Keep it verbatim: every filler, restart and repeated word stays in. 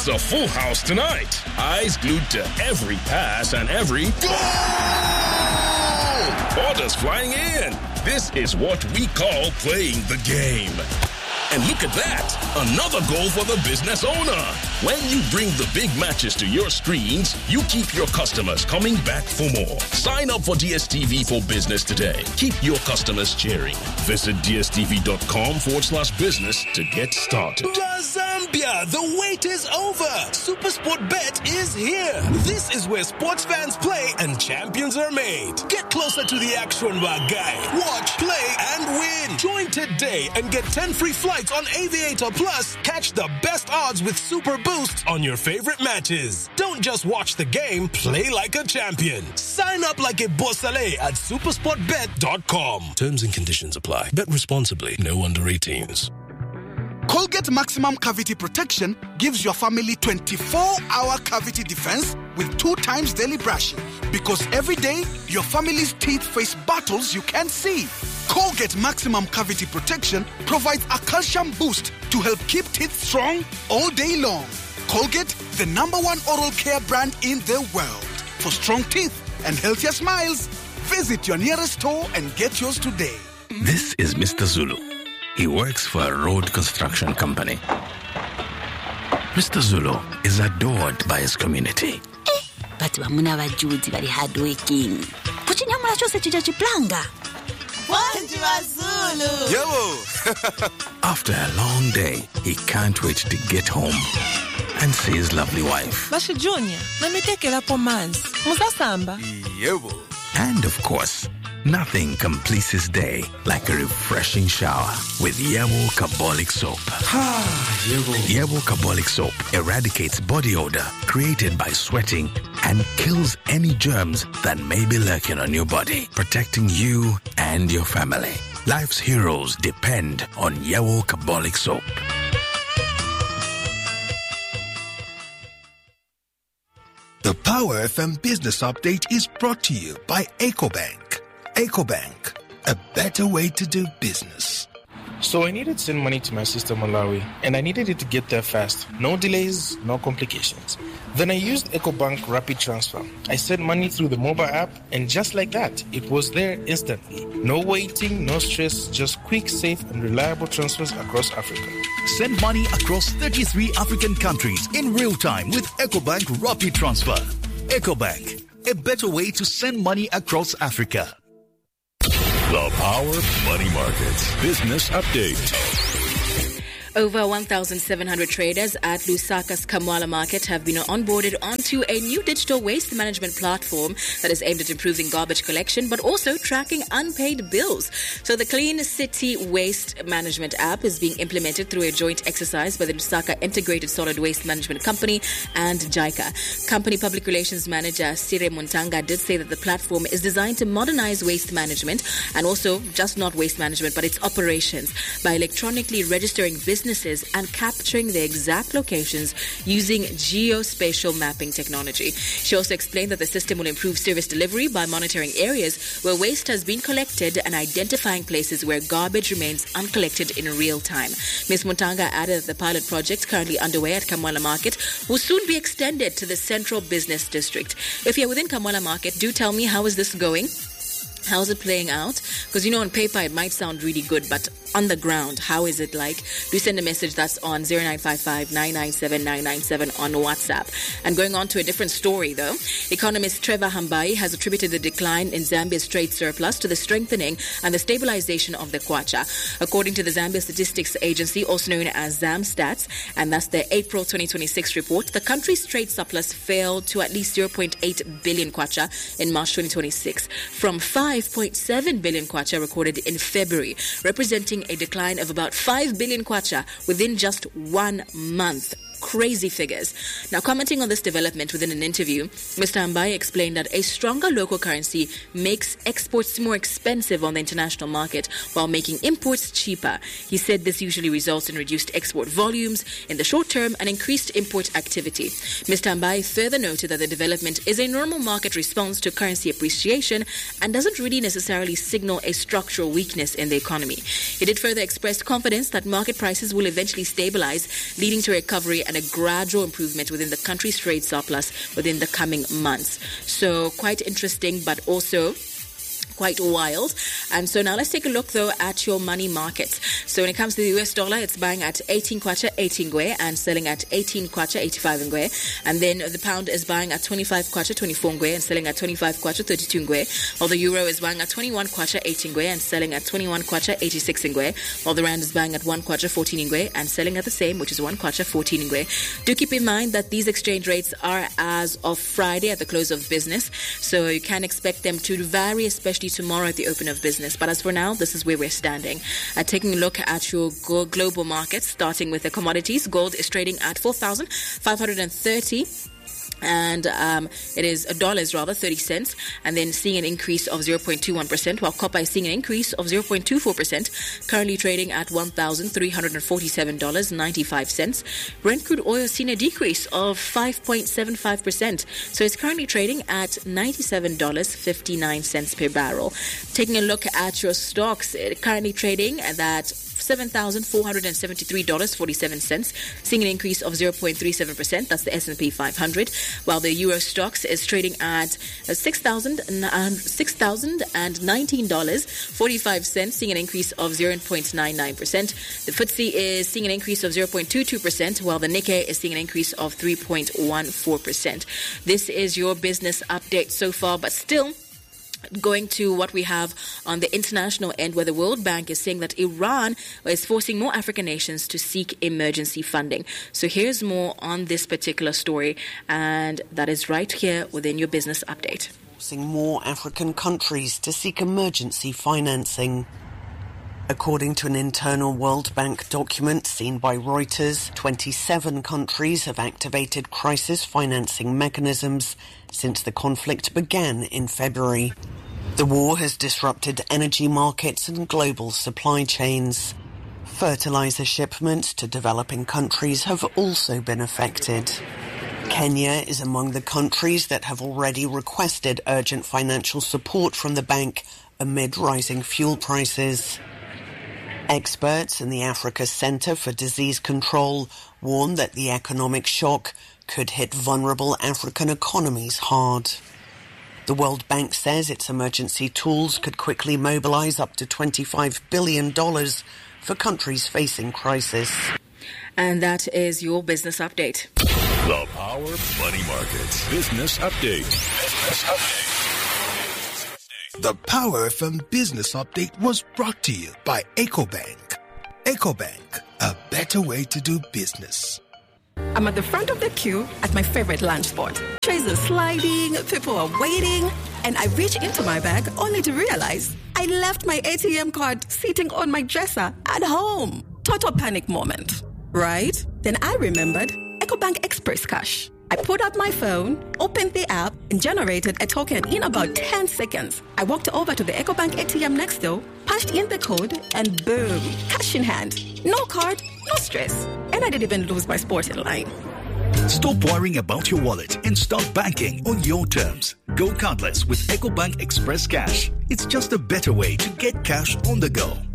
It's a full house tonight. Eyes glued to every pass and every goal. Orders flying in. This is what we call playing the game. And look at that, another goal for the business owner. When you bring the big matches to your screens, you keep your customers coming back for more. Sign up for D S T V for Business today. Keep your customers cheering. Visit dstv.com forward slash business to get started. Zambia, the wait is over. SuperSport Bet is here. This is where sports fans play and champions are made. Get closer to the action, my guy. Watch, play, and win. Join today and get ten free flights on Aviator Plus. Catch the best odds with Super Boost on your favorite matches. Don't just watch the game, play like a champion. Sign up like a bossale at supersport bet dot com. Terms and conditions apply. Bet responsibly. No under eighteens. Colgate Maximum Cavity Protection gives your family twenty-four hour cavity defense with two times daily brushing. Because every day, your family's teeth face battles you can't see. Colgate Maximum Cavity Protection provides a calcium boost to help keep teeth strong all day long. Colgate, the number one oral care brand in the world. For strong teeth and healthier smiles, visit your nearest store and get yours today. This is Mister Zulu. He works for a road construction company. Mister Zulu is adored by his community. Eh, but vamuna vajudzi vari hardworking. Kuchinyamula chose chicha chiplanga. Yo! After a long day, he can't wait to get home and see his lovely wife. Basha Junior, let me take it up on mans. Musasamba. Yo! And of course, nothing completes his day like a refreshing shower with Yebo Carbolic Soap. Yebo Carbolic Soap eradicates body odor created by sweating and kills any germs that may be lurking on your body, protecting you and your family. Life's heroes depend on Yebo Carbolic Soap. The Power F M Business Update is brought to you by EcoBank. EcoBank, a better way to do business. So I needed to send money to my sister Malawi, and I needed it to get there fast. No delays, no complications. Then I used EcoBank Rapid Transfer. I sent money through the mobile app, and just like that, it was there instantly. No waiting, no stress, just quick, safe, and reliable transfers across Africa. Send money across thirty-three African countries in real time with EcoBank Rapid Transfer. EcoBank, a better way to send money across Africa. The Power Money Markets Business Update. Over one thousand seven hundred traders at Lusaka's Kamwala Market have been onboarded onto a new digital waste management platform that is aimed at improving garbage collection but also tracking unpaid bills. So the Clean City Waste Management app is being implemented through a joint exercise by the Lusaka Integrated Solid Waste Management Company and JICA. Company Public Relations Manager Sire Montanga did say that the platform is designed to modernize waste management and also just not waste management but its operations by electronically registering business businesses and capturing the exact locations using geospatial mapping technology. She also explained that the system will improve service delivery by monitoring areas where waste has been collected and identifying places where garbage remains uncollected in real time. Miz Montanga added that the pilot project currently underway at Kamwala Market will soon be extended to the Central Business District. If you're within Kamwala Market, do tell me, how is this going? How's it playing out? Because, you know, on paper it might sound really good, but on the ground, how is it like? Do send a message that's on zero nine five five, nine nine seven, nine nine seven on WhatsApp. And going on to a different story, though, economist Trevor Hambai has attributed the decline in Zambia's trade surplus to the strengthening and the stabilization of the kwacha. According to the Zambia Statistics Agency, also known as ZamStats, and that's the April twenty twenty-six report, the country's trade surplus fell to at least zero point eight billion kwacha in March twenty twenty-six from five point seven billion kwacha recorded in February, representing a decline of about five billion kwacha within just one month. Crazy figures. Now, commenting on this development within an interview, Mister Ambai explained that a stronger local currency makes exports more expensive on the international market while making imports cheaper. He said this usually results in reduced export volumes in the short term and increased import activity. Mister Ambai further noted that the development is a normal market response to currency appreciation and doesn't really necessarily signal a structural weakness in the economy. He did further express confidence that market prices will eventually stabilize, leading to recovery and and a gradual improvement within the country's trade surplus within the coming months. So quite interesting, but also quite wild. And so now let's take a look though at your money markets. So when it comes to the U S dollar, it's buying at eighteen kwacha eighteen ngwe and selling at eighteen kwacha eighty-five ngwe. And then the pound is buying at twenty-five kwacha twenty-four ngwe and selling at twenty-five kwacha thirty-two ngwe. While the euro is buying at twenty-one kwacha eighteen ngwe and selling at twenty-one kwacha eighty-six ngwe. While the rand is buying at one kwacha fourteen ngwe and selling at the same, which is one kwacha fourteen ngwe. Do keep in mind that these exchange rates are as of Friday at the close of business, so you can expect them to vary, especially tomorrow at the open of business. But as for now, this is where we're standing. Uh, taking a look at your go- global markets, starting with the commodities, gold is trading at four thousand five hundred thirty. And um, it is a dollars rather thirty cents, and then seeing an increase of zero point two one percent, while copper is seeing an increase of zero point two four percent, currently trading at one thousand three hundred forty-seven dollars and ninety-five cents. Brent crude oil has seen a decrease of five point seven five percent, so it's currently trading at ninety-seven dollars and fifty-nine cents per barrel. Taking a look at your stocks, it currently trading at that seven thousand four hundred seventy-three dollars and forty-seven cents, seeing an increase of zero point three seven percent. That's the S and P five hundred. While the Euro Stoxx is trading at six thousand nineteen dollars and forty-five cents, seeing an increase of zero point nine nine percent. The F T S E is seeing an increase of zero point two two percent, while the Nikkei is seeing an increase of three point one four percent. This is your business update so far, but still going to what we have on the international end, where the World Bank is saying that Iran is forcing more African nations to seek emergency funding. So here's more on this particular story, and that is right here within your business update. Forcing more African countries to seek emergency financing. According to an internal World Bank document seen by Reuters, twenty-seven countries have activated crisis financing mechanisms since the conflict began in February. The war has disrupted energy markets and global supply chains. Fertilizer shipments to developing countries have also been affected. Kenya is among the countries that have already requested urgent financial support from the bank amid rising fuel prices. Experts in the Africa Centre for Disease Control warn that the economic shock could hit vulnerable African economies hard. The World Bank says its emergency tools could quickly mobilize up to twenty-five billion dollars for countries facing crisis. And that is your business update. The Power Money Markets Business Update. Business Update. The Power F M Business Update was brought to you by EcoBank. EcoBank, a better way to do business. I'm at the front of the queue at my favorite lunch spot. Trays are sliding, people are waiting, and I reach into my bag only to realize I left my A T M card sitting on my dresser at home. Total panic moment, right? Then I remembered EcoBank Express Cash. I pulled out my phone, opened the app, and generated a token in about ten seconds. I walked over to the EcoBank A T M next door, punched in the code, and boom, cash in hand. No card, no stress. And I didn't even lose my sport in line. Stop worrying about your wallet and start banking on your terms. Go cardless with EcoBank Express Cash. It's just a better way to get cash on the go.